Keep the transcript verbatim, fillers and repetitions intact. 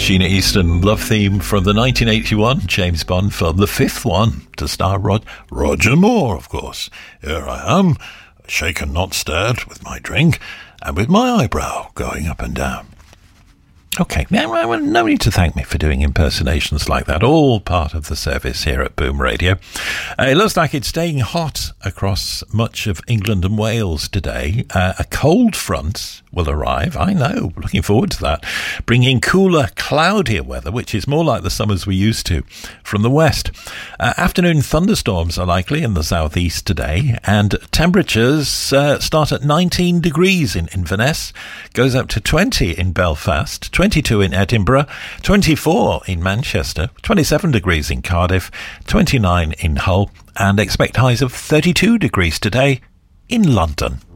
Sheena Easton love theme from the nineteen eighty-one James Bond film, the fifth one, to star Rod- Roger Moore, of course. Here I am, shaken not stirred, with my drink, and with my eyebrow going up and down. Okay, no, no need to thank me for doing impersonations like that. All part of the service here at Boom Radio. Uh, it looks like it's staying hot across much of England and Wales today. Uh, a cold front will arrive. I know, looking forward to that. Bringing cooler, cloudier weather, which is more like the summers we're used to, from the west. Uh, afternoon thunderstorms are likely in the southeast today, and temperatures uh, start at nineteen degrees in Inverness, goes up to twenty in Belfast, twenty-two in Edinburgh, twenty-four in Manchester, twenty-seven degrees in Cardiff, twenty-nine in Hull, and expect highs of thirty-two degrees today in London.